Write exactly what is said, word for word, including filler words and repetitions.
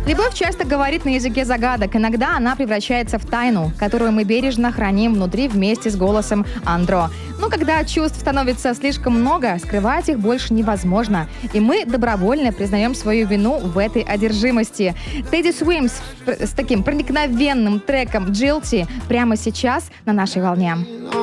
Любовь часто говорит на языке загадок. Иногда она превращается в тайну, которую мы бережно храним внутри вместе с голосом Андро. Но когда чувств становится слишком много, скрывать их больше невозможно. И мы добровольно признаем свою вину в этой одержимости. Тедди Свимс с таким проникновенным треком «Guilty» прямо сейчас на нашей волне.